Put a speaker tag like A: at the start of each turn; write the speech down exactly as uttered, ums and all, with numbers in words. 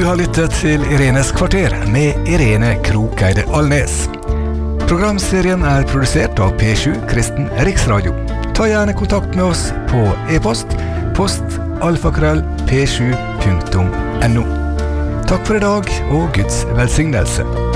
A: har lyttet til Irenes kvarter med Irene Krokeide Alnes. Programserien er produsert av P sju Kristen Riksradio. Ta gjerne kontakt med oss på e-post post alfakrøll p sju punktum n o. Takk for i dag og Guds velsignelse.